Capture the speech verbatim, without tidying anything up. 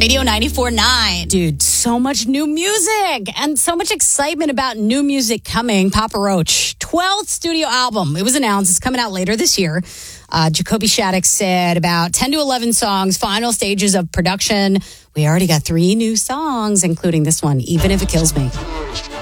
Radio ninety-four point nine. Dude, so much new music and so much excitement about new music coming. Papa Roach, twelfth studio album. It was announced. It's coming out later this year. Uh, Jacoby Shaddix said about ten to eleven songs, final stages of production. We already got three new songs, including this one, Even If It Kills Me.